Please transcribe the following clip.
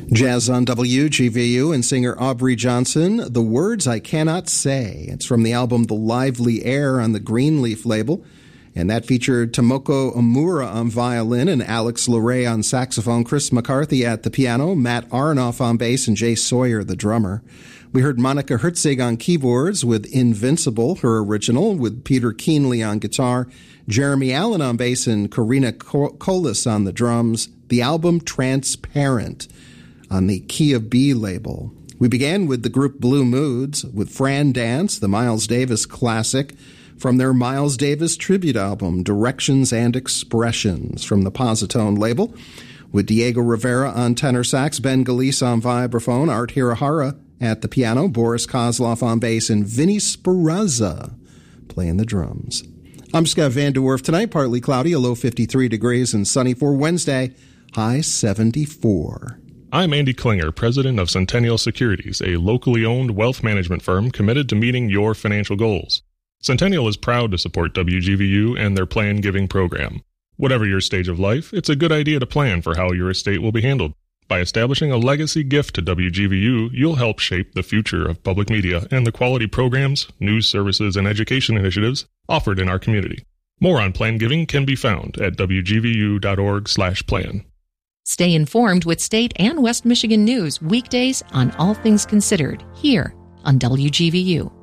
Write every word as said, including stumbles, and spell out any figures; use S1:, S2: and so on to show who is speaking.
S1: Jazz on W G V U and singer Aubrey Johnson, The Words I Cannot Say. It's from the album The Lively Air on the Greenleaf label, and that featured Tomoko Omura on violin and Alex Luray on saxophone, Chris McCarthy at the piano, Matt Aronoff on bass, and Jay Sawyer, the drummer. We heard Monica Herzig on keyboards with Invincible, her original, with Peter Keenley on guitar, Jeremy Allen on bass, and Karina Colas on the drums. The album Transparent on the Key of B label. We began with the group Blue Moods with Fran Dance, the Miles Davis classic, from their Miles Davis tribute album, Directions and Expressions, from the Positone label, with Diego Rivera on tenor sax, Ben Galise on vibraphone, Art Hirahara at the piano, Boris Kozlov on bass, and Vinny Speranza playing the drums. I'm Scott Van De Werf tonight, partly cloudy, a low fifty-three degrees, and sunny for Wednesday, high seventy-four.
S2: I'm Andy Klinger, president of Centennial Securities, a locally owned wealth management firm committed to meeting your financial goals. Centennial is proud to support W G V U and their Plan Giving program. Whatever your stage of life, it's a good idea to plan for how your estate will be handled. By establishing a legacy gift to W G V U, you'll help shape the future of public media and the quality programs, news services, and education initiatives offered in our community. More on Plan Giving can be found at w g v u dot org slash plan.
S3: Stay informed with state and West Michigan news weekdays on All Things Considered here on W G V U.